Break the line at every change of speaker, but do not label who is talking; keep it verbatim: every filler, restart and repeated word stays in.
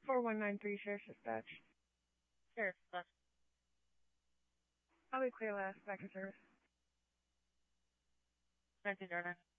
four one nine three, Sheriff's Dispatch.
Sheriff's Dispatch.
I'll be clear last, back in service.
nineteen Darna.